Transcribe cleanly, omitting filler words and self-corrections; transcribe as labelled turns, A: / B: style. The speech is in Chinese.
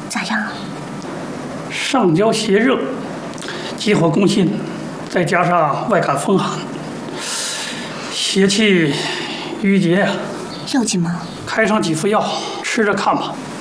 A: 咋样啊？
B: 上焦邪热，急火攻心，再加上外感风寒，邪气郁结呀。
A: 要紧吗？
B: 开上几副药，吃着看吧。